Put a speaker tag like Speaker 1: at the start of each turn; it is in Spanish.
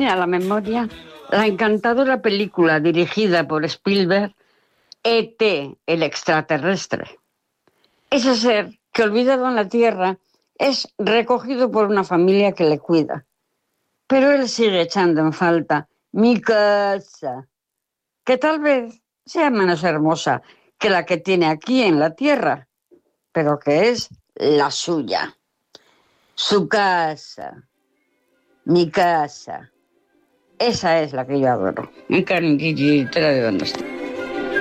Speaker 1: viene a la memoria la encantadora película dirigida por Spielberg, E.T., el extraterrestre. Ese ser que, olvidado en la Tierra, es recogido por una familia que le cuida. Pero él sigue echando en falta mi casa, que tal vez sea menos hermosa que la que tiene aquí en la Tierra, pero que es la suya. Su casa, mi casa. Esa es la que yo adoro. En Carmen, ¿de dónde está?